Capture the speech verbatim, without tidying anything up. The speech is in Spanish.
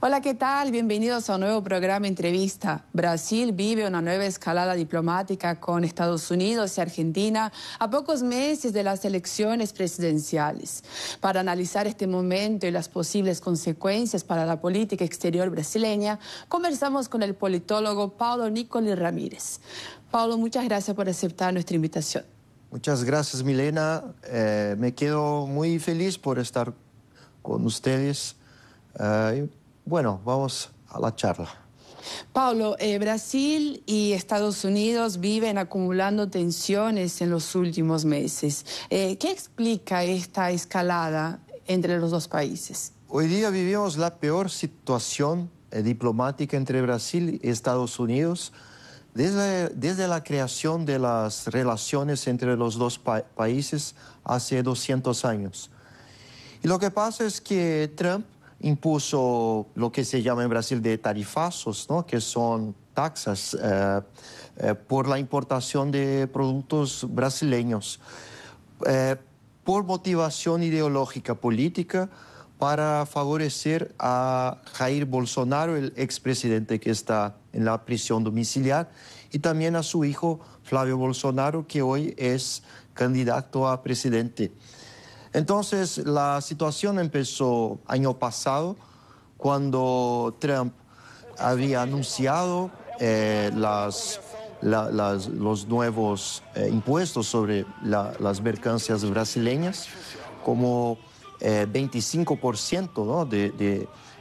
Hola, ¿qué tal? Bienvenidos a un nuevo programa Entrevista. Brasil vive una nueva escalada diplomática con Estados Unidos y Argentina a pocos meses de las elecciones presidenciales. Para analizar este momento y las posibles consecuencias para la política exterior brasileña, conversamos con el politólogo Paulo Nicoli Ramírez. Paulo, muchas gracias por aceptar nuestra invitación. Muchas gracias, Milena. Eh, me quedo muy feliz por estar con ustedes. Eh, bueno, vamos a la charla. Paulo, eh, Brasil y Estados Unidos viven acumulando tensiones en los últimos meses. Eh, ¿Qué explica esta escalada entre los dos países? Hoy día vivimos la peor situación eh, diplomática entre Brasil y Estados Unidos desde, desde la creación de las relaciones entre los dos pa países hace doscientos años. Y lo que pasa es que Trump impuso lo que se llama en Brasil de tarifazos, ¿no? Que son taxas eh, eh, por la importación de productos brasileños, eh, por motivación ideológica política para favorecer a Jair Bolsonaro, el expresidente que está en la prisión domiciliar, y también a su hijo Flávio Bolsonaro, que hoy es candidato a presidente. Entonces, la situación empezó año pasado, cuando Trump había anunciado eh, las, la, las, los nuevos eh, impuestos sobre la, las mercancías brasileñas, como eh, veinticinco por ciento, ¿no? de, de,